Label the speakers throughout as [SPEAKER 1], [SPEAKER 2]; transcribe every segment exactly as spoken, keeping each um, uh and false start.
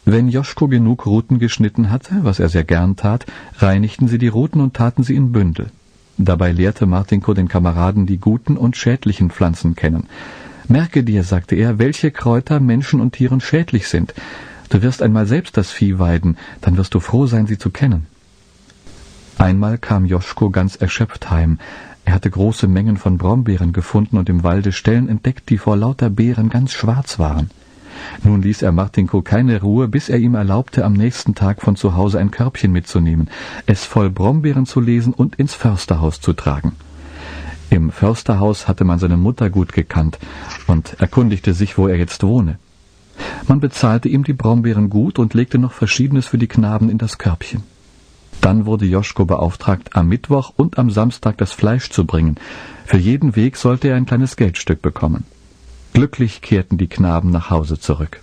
[SPEAKER 1] Wenn Joschko genug Ruten geschnitten hatte, was er sehr gern tat, reinigten sie die Ruten und taten sie in Bündel. Dabei lehrte Martinko den Kameraden die guten und schädlichen Pflanzen kennen. »Merke dir«, sagte er, »welche Kräuter Menschen und Tieren schädlich sind. Du wirst einmal selbst das Vieh weiden, dann wirst du froh sein, sie zu kennen.« Einmal kam Joschko ganz erschöpft heim. Er hatte große Mengen von Brombeeren gefunden und im Walde Stellen entdeckt, die vor lauter Beeren ganz schwarz waren. Nun ließ er Martinko keine Ruhe, bis er ihm erlaubte, am nächsten Tag von zu Hause ein Körbchen mitzunehmen, es voll Brombeeren zu lesen und ins Försterhaus zu tragen. Im Försterhaus hatte man seine Mutter gut gekannt und erkundigte sich, wo er jetzt wohne. Man bezahlte ihm die Brombeeren gut und legte noch Verschiedenes für die Knaben in das Körbchen. Dann wurde Joschko beauftragt, am Mittwoch und am Samstag das Fleisch zu bringen. Für jeden Weg sollte er ein kleines Geldstück bekommen. Glücklich kehrten die Knaben nach Hause zurück.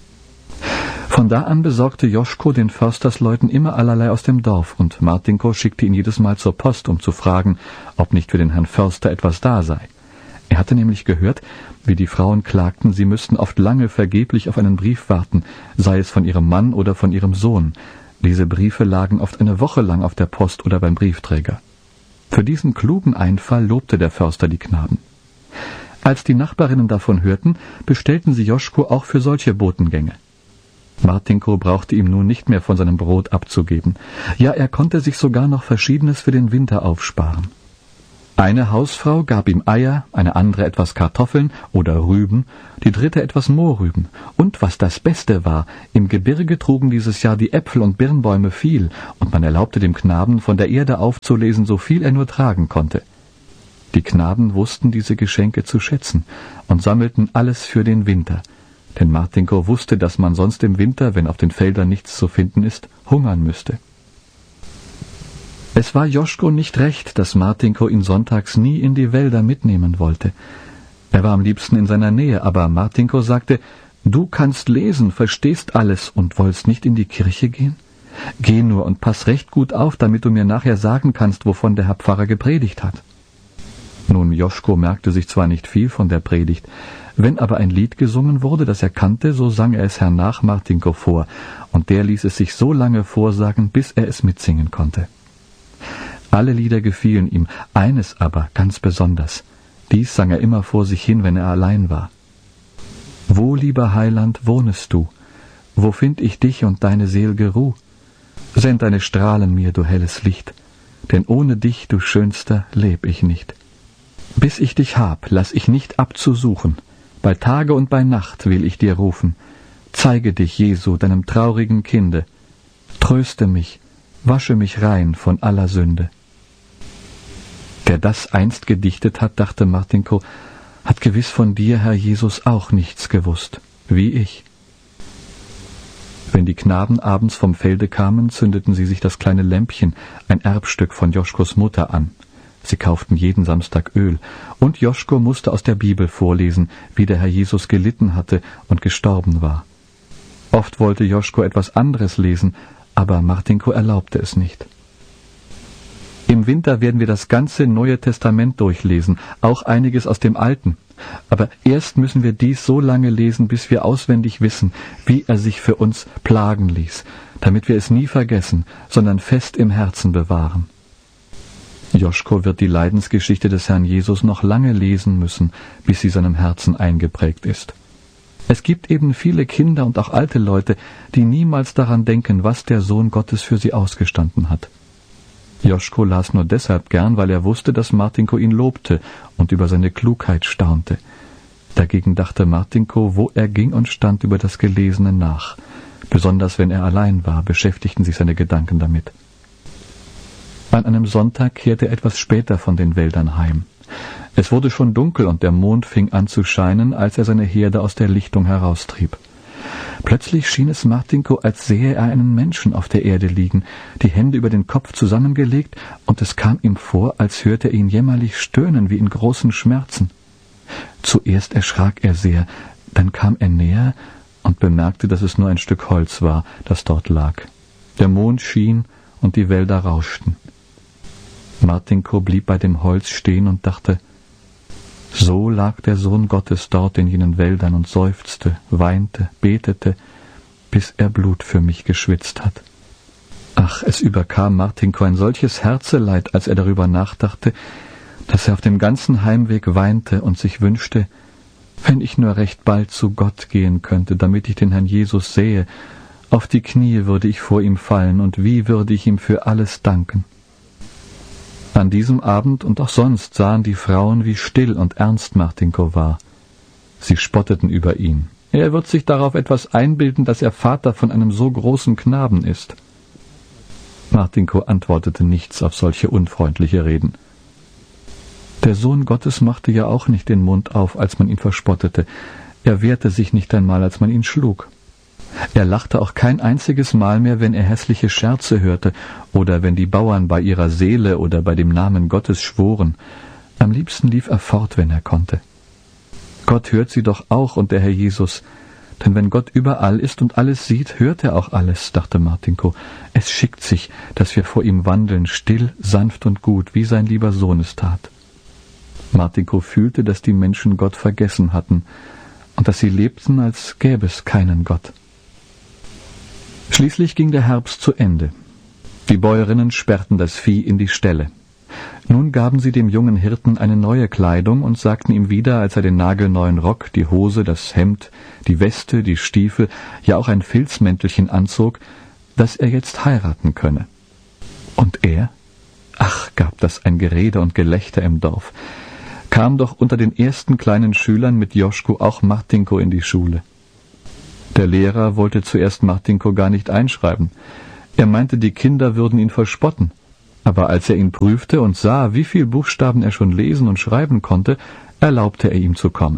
[SPEAKER 1] Von da an besorgte Joschko den Förstersleuten immer allerlei aus dem Dorf, und Martinko schickte ihn jedes Mal zur Post, um zu fragen, ob nicht für den Herrn Förster etwas da sei. Er hatte nämlich gehört, wie die Frauen klagten, sie müssten oft lange vergeblich auf einen Brief warten, sei es von ihrem Mann oder von ihrem Sohn. Diese Briefe lagen oft eine Woche lang auf der Post oder beim Briefträger. Für diesen klugen Einfall lobte der Förster die Knaben. Als die Nachbarinnen davon hörten, bestellten sie Joschko auch für solche Botengänge. Martinko brauchte ihm nun nicht mehr von seinem Brot abzugeben. Ja, er konnte sich sogar noch Verschiedenes für den Winter aufsparen. Eine Hausfrau gab ihm Eier, eine andere etwas Kartoffeln oder Rüben, die dritte etwas Mohrrüben. Und was das Beste war, im Gebirge trugen dieses Jahr die Äpfel- und Birnbäume viel, und man erlaubte dem Knaben, von der Erde aufzulesen, so viel er nur tragen konnte. Die Knaben wussten diese Geschenke zu schätzen und sammelten alles für den Winter, denn Martinko wusste, dass man sonst im Winter, wenn auf den Feldern nichts zu finden ist, hungern müsste. Es war Joschko nicht recht, dass Martinko ihn sonntags nie in die Wälder mitnehmen wollte. Er war am liebsten in seiner Nähe, aber Martinko sagte, »Du kannst lesen, verstehst alles und wollst nicht in die Kirche gehen? Geh nur und pass recht gut auf, damit du mir nachher sagen kannst, wovon der Herr Pfarrer gepredigt hat.« Nun, Joschko merkte sich zwar nicht viel von der Predigt, wenn aber ein Lied gesungen wurde, das er kannte, so sang er es hernach Martinko vor, und der ließ es sich so lange vorsagen, bis er es mitsingen konnte. Alle Lieder gefielen ihm, eines aber ganz besonders. Dies sang er immer vor sich hin, wenn er allein war. »Wo, lieber Heiland, wohnest du? Wo find ich dich und deine sel'ge Ruh? Send deine Strahlen mir, du helles Licht, denn ohne dich, du Schönster, leb ich nicht. Bis ich dich hab, lass ich nicht abzusuchen, bei Tage und bei Nacht will ich dir rufen. Zeige dich, Jesu, deinem traurigen Kinde, tröste mich, wasche mich rein von aller Sünde.« Der das einst gedichtet hat, dachte Martinko, hat gewiss von dir, Herr Jesus, auch nichts gewusst, wie ich. Wenn die Knaben abends vom Felde kamen, zündeten sie sich das kleine Lämpchen, ein Erbstück von Joschkos Mutter, an. Sie kauften jeden Samstag Öl, und Joschko musste aus der Bibel vorlesen, wie der Herr Jesus gelitten hatte und gestorben war. Oft wollte Joschko etwas anderes lesen, aber Martinko erlaubte es nicht. Im Winter werden wir das ganze Neue Testament durchlesen, auch einiges aus dem Alten. Aber erst müssen wir dies so lange lesen, bis wir auswendig wissen, wie er sich für uns plagen ließ, damit wir es nie vergessen, sondern fest im Herzen bewahren. Joschko wird die Leidensgeschichte des Herrn Jesus noch lange lesen müssen, bis sie seinem Herzen eingeprägt ist. Es gibt eben viele Kinder und auch alte Leute, die niemals daran denken, was der Sohn Gottes für sie ausgestanden hat. Joschko las nur deshalb gern, weil er wusste, dass Martinko ihn lobte und über seine Klugheit staunte. Dagegen dachte Martinko, wo er ging und stand, über das Gelesene nach. Besonders wenn er allein war, beschäftigten sich seine Gedanken damit. An einem Sonntag kehrte er etwas später von den Wäldern heim. Es wurde schon dunkel und der Mond fing an zu scheinen, als er seine Herde aus der Lichtung heraustrieb. Plötzlich schien es Martinko, als sähe er einen Menschen auf der Erde liegen, die Hände über den Kopf zusammengelegt, und es kam ihm vor, als hörte er ihn jämmerlich stöhnen wie in großen Schmerzen. Zuerst erschrak er sehr, dann kam er näher und bemerkte, dass es nur ein Stück Holz war, das dort lag. Der Mond schien und die Wälder rauschten. Martinko blieb bei dem Holz stehen und dachte, so lag der Sohn Gottes dort in jenen Wäldern und seufzte, weinte, betete, bis er Blut für mich geschwitzt hat. Ach, es überkam Martinko ein solches Herzeleid, als er darüber nachdachte, dass er auf dem ganzen Heimweg weinte und sich wünschte, wenn ich nur recht bald zu Gott gehen könnte, damit ich den Herrn Jesus sähe, auf die Knie würde ich vor ihm fallen, und wie würde ich ihm für alles danken. An diesem Abend und auch sonst sahen die Frauen, wie still und ernst Martinko war. Sie spotteten über ihn. Er wird sich darauf etwas einbilden, dass er Vater von einem so großen Knaben ist. Martinko antwortete nichts auf solche unfreundliche Reden. Der Sohn Gottes machte ja auch nicht den Mund auf, als man ihn verspottete. Er wehrte sich nicht einmal, als man ihn schlug. Er lachte auch kein einziges Mal mehr, wenn er hässliche Scherze hörte oder wenn die Bauern bei ihrer Seele oder bei dem Namen Gottes schworen. Am liebsten lief er fort, wenn er konnte. Gott hört sie doch auch und der Herr Jesus. Denn wenn Gott überall ist und alles sieht, hört er auch alles, dachte Martinko. Es schickt sich, dass wir vor ihm wandeln, still, sanft und gut, wie sein lieber Sohn es tat. Martinko fühlte, dass die Menschen Gott vergessen hatten und dass sie lebten, als gäbe es keinen Gott. Schließlich ging der Herbst zu Ende. Die Bäuerinnen sperrten das Vieh in die Ställe. Nun gaben sie dem jungen Hirten eine neue Kleidung und sagten ihm wieder, als er den nagelneuen Rock, die Hose, das Hemd, die Weste, die Stiefel, ja auch ein Filzmäntelchen anzog, dass er jetzt heiraten könne. Und er? Ach, gab das ein Gerede und Gelächter im Dorf. Kam doch unter den ersten kleinen Schülern mit Joschko auch Martinko in die Schule. Der Lehrer wollte zuerst Martinko gar nicht einschreiben. Er meinte, die Kinder würden ihn verspotten. Aber als er ihn prüfte und sah, wie viel Buchstaben er schon lesen und schreiben konnte, erlaubte er ihm zu kommen.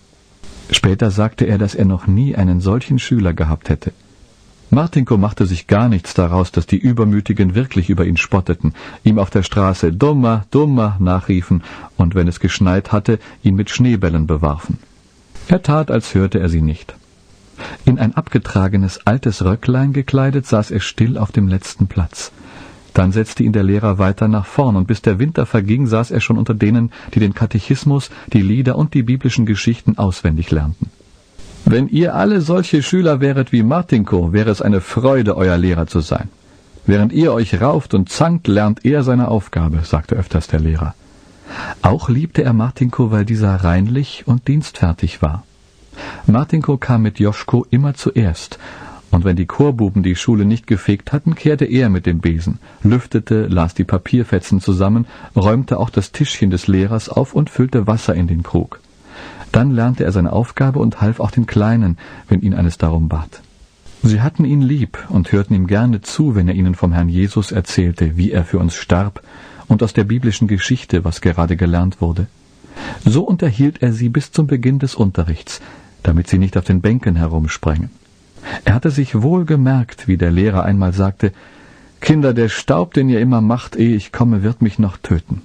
[SPEAKER 1] Später sagte er, dass er noch nie einen solchen Schüler gehabt hätte. Martinko machte sich gar nichts daraus, dass die Übermütigen wirklich über ihn spotteten, ihm auf der Straße »Dummer, Dummer« nachriefen und, wenn es geschneit hatte, ihn mit Schneebällen bewarfen. Er tat, als hörte er sie nicht. In ein abgetragenes altes Röcklein gekleidet, saß er still auf dem letzten Platz. Dann setzte ihn der Lehrer weiter nach vorn, und bis der Winter verging, saß er schon unter denen, die den Katechismus, die Lieder und die biblischen Geschichten auswendig lernten. »Wenn ihr alle solche Schüler wäret wie Martinko, wäre es eine Freude, euer Lehrer zu sein. Während ihr euch rauft und zankt, lernt er seine Aufgabe«, sagte öfters der Lehrer. Auch liebte er Martinko, weil dieser reinlich und dienstfertig war. Martinko kam mit Joschko immer zuerst, und wenn die Chorbuben die Schule nicht gefegt hatten, kehrte er mit dem Besen, lüftete, las die Papierfetzen zusammen, räumte auch das Tischchen des Lehrers auf und füllte Wasser in den Krug. Dann lernte er seine Aufgabe und half auch den Kleinen, wenn ihn eines darum bat. Sie hatten ihn lieb und hörten ihm gerne zu, wenn er ihnen vom Herrn Jesus erzählte, wie er für uns starb, und aus der biblischen Geschichte, was gerade gelernt wurde. So unterhielt er sie bis zum Beginn des Unterrichts, damit sie nicht auf den Bänken herumsprengen. Er hatte sich wohl gemerkt, wie der Lehrer einmal sagte, »Kinder, der Staub, den ihr immer macht, ehe ich komme, wird mich noch töten.«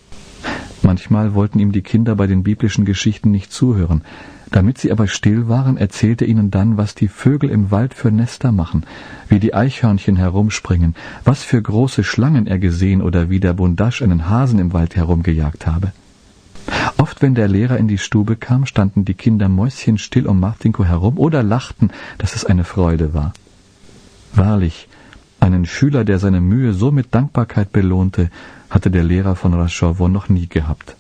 [SPEAKER 1] Manchmal wollten ihm die Kinder bei den biblischen Geschichten nicht zuhören. Damit sie aber still waren, erzählte er ihnen dann, was die Vögel im Wald für Nester machen, wie die Eichhörnchen herumspringen, was für große Schlangen er gesehen oder wie der Bundasch einen Hasen im Wald herumgejagt habe. Oft, wenn der Lehrer in die Stube kam, standen die Kinder mäuschenstill um Martinko herum oder lachten, dass es eine Freude war. Wahrlich, einen Schüler, der seine Mühe so mit Dankbarkeit belohnte, hatte der Lehrer von Raschowo noch nie gehabt.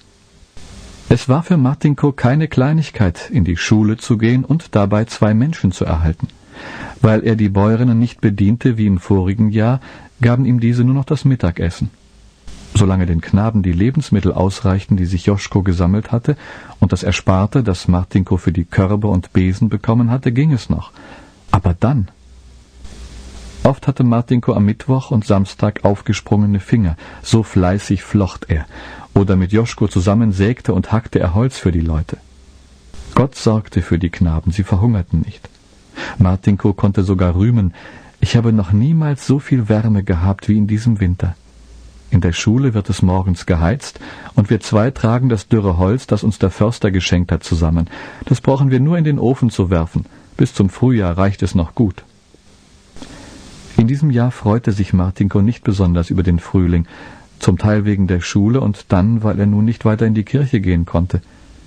[SPEAKER 1] Es war für Martinko keine Kleinigkeit, in die Schule zu gehen und dabei zwei Menschen zu erhalten. Weil er die Bäuerinnen nicht bediente wie im vorigen Jahr, gaben ihm diese nur noch das Mittagessen. Solange den Knaben die Lebensmittel ausreichten, die sich Joschko gesammelt hatte, und das Ersparte, das Martinko für die Körbe und Besen bekommen hatte, ging es noch. Aber dann... Oft hatte Martinko am Mittwoch und Samstag aufgesprungene Finger, so fleißig flocht er, oder mit Joschko zusammen sägte und hackte er Holz für die Leute. Gott sorgte für die Knaben, sie verhungerten nicht. Martinko konnte sogar rühmen, ich habe noch niemals so viel Wärme gehabt wie in diesem Winter. In der Schule wird es morgens geheizt, und wir zwei tragen das dürre Holz, das uns der Förster geschenkt hat, zusammen. Das brauchen wir nur in den Ofen zu werfen. Bis zum Frühjahr reicht es noch gut. In diesem Jahr freute sich Martinko nicht besonders über den Frühling, zum Teil wegen der Schule und dann, weil er nun nicht weiter in die Kirche gehen konnte.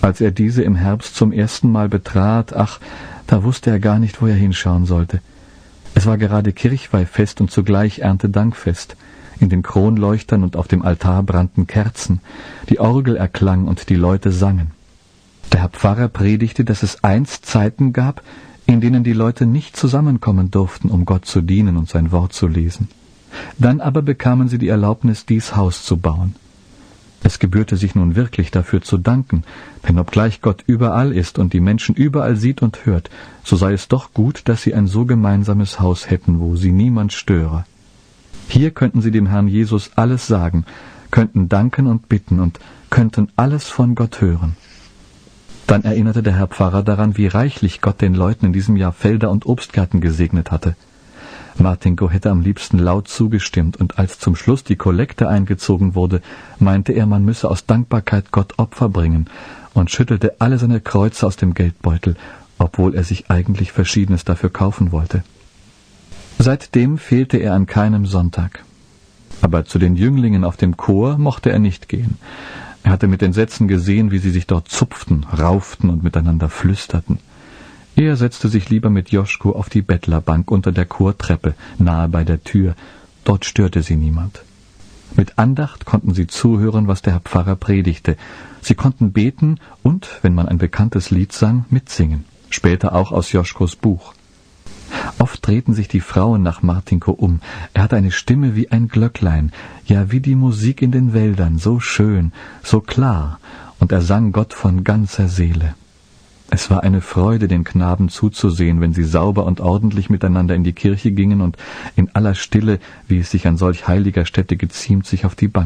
[SPEAKER 1] Als er diese im Herbst zum ersten Mal betrat, ach, da wusste er gar nicht, wo er hinschauen sollte. Es war gerade Kirchweihfest und zugleich Erntedankfest. In den Kronleuchtern und auf dem Altar brannten Kerzen. Die Orgel erklang und die Leute sangen. Der Herr Pfarrer predigte, dass es einst Zeiten gab, in denen die Leute nicht zusammenkommen durften, um Gott zu dienen und sein Wort zu lesen. Dann aber bekamen sie die Erlaubnis, dies Haus zu bauen. Es gebührte sich nun wirklich dafür zu danken, denn obgleich Gott überall ist und die Menschen überall sieht und hört, so sei es doch gut, dass sie ein so gemeinsames Haus hätten, wo sie niemand störe. Hier könnten sie dem Herrn Jesus alles sagen, könnten danken und bitten und könnten alles von Gott hören. Dann erinnerte der Herr Pfarrer daran, wie reichlich Gott den Leuten in diesem Jahr Felder und Obstgärten gesegnet hatte. Martinko hätte am liebsten laut zugestimmt, und als zum Schluss die Kollekte eingezogen wurde, meinte er, man müsse aus Dankbarkeit Gott Opfer bringen, und schüttelte alle seine Kreuze aus dem Geldbeutel, obwohl er sich eigentlich Verschiedenes dafür kaufen wollte. Seitdem fehlte er an keinem Sonntag. Aber zu den Jünglingen auf dem Chor mochte er nicht gehen. Er hatte mit Entsetzen gesehen, wie sie sich dort zupften, rauften und miteinander flüsterten. Er setzte sich lieber mit Joschko auf die Bettlerbank unter der Chortreppe, nahe bei der Tür. Dort störte sie niemand. Mit Andacht konnten sie zuhören, was der Herr Pfarrer predigte. Sie konnten beten und, wenn man ein bekanntes Lied sang, mitsingen. Später auch aus Joschkos Buch. Oft drehten sich die Frauen nach Martinko um. Er hatte eine Stimme wie ein Glöcklein, ja wie die Musik in den Wäldern, so schön, so klar, und er sang Gott von ganzer Seele. Es war eine Freude, den Knaben zuzusehen, wenn sie sauber und ordentlich miteinander in die Kirche gingen und in aller Stille, wie es sich an solch heiliger Stätte geziemt, sich auf die Bank